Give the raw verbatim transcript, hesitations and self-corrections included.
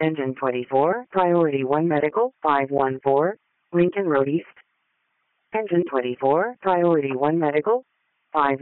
Engine twenty-four, Priority one Medical, five one four, Lincoln Road East. Engine twenty-four, Priority one Medical, five